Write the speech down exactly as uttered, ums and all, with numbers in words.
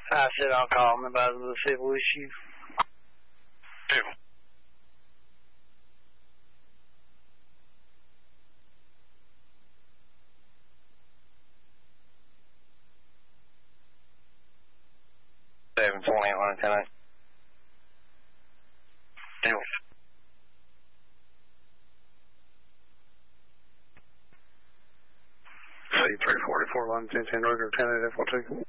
I said I'll call him about the civil issue. Two. Seven twenty one ten eight. Deal. C three forty four one ten ten Roger ten eight F one two.